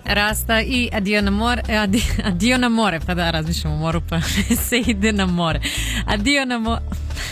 Rasta i Adio na more, Adio na more, pa da, razmišljam o moru, pa se ide na more. Adio na more.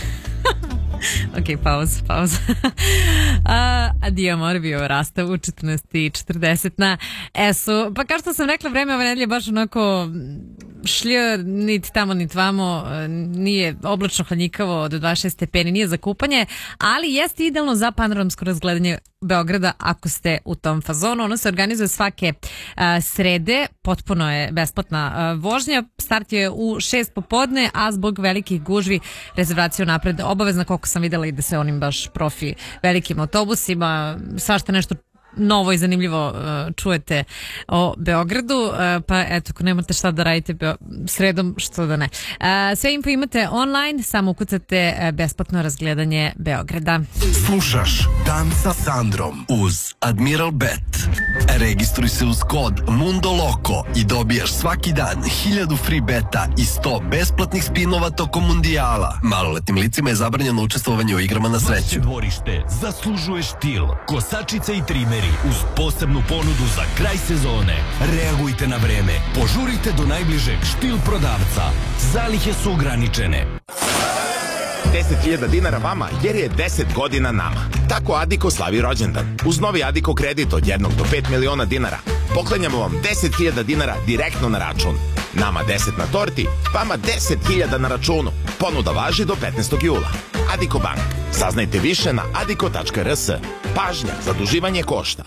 Ok, pauza. Adio more bio Rasta u 14:40 na ESU. Pa kao što sam rekla, vreme ove nedelje baš onako šlje, niti tamo niti vamo, nije oblačno, hladnjikavo, do 26 stepeni, nije za kupanje, ali jeste idealno za panoramsko razgledanje Beograda ako ste u tom fazonu. Ono se organizuje svake srede, potpuno je besplatna vožnja, start je u 6 popodne, a zbog velikih gužvi rezervacija napred obavezna, koliko sam videla, ide se onim baš profi velikim autobusima, svašta nešto novo i zanimljivo čujete o Beogradu, pa eto, ako nemate šta da radite sredom, što da ne. Sve info imate online, samo ukucate besplatno razgledanje Beograda. Slušaš Dan sa Sandrom uz Admiral Bet. Registruj se uz kod Mundo Loco i dobijaš svaki dan 1000 free beta i 100 besplatnih spinova tokom mundijala. Maloletnim licima je zabranjeno učestvovanje u igrama na sreću. Vaše dvorište zaslužuje štil, kosačice i trimeri uz posebnu ponudu za kraj sezone. Reagujte na vreme, požurite do najbližeg štil prodavca. Zalihe su ograničene. 10.000 dinara vama jer je 10 godina nama. Tako Adiko slavi rođendan. Uz novi Adiko kredit od 1 do 5 miliona dinara poklanjamo vam 10.000 dinara direktno na račun. Nama 10 na torti, vama 10.000 na računu. Ponuda važi do 15. jula. Adiko Bank. Saznajte više na adiko.rs. Pažnja, zaduživanje košta.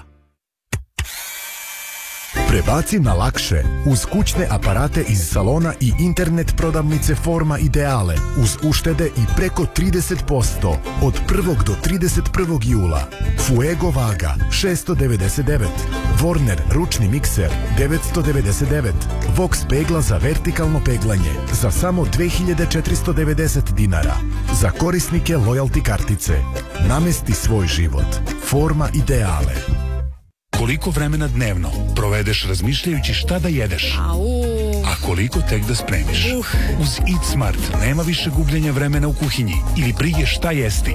Prebaci na lakše uz kućne aparate iz salona i internet prodavnice Forma Ideale uz uštede i preko 30% od 1. do 31. jula. Fuego vaga 699, Warner ručni mikser 999, Vox pegla za vertikalno peglanje za samo 2490 dinara. Za korisnike loyalty kartice. Namesti svoj život. Forma Ideale. Koliko vremena dnevno provedeš razmišljajući šta da jedeš? A koliko tek da spremiš? Uz Eat Smart nema više gubljenja vremena u kuhinji ili brige šta jesti.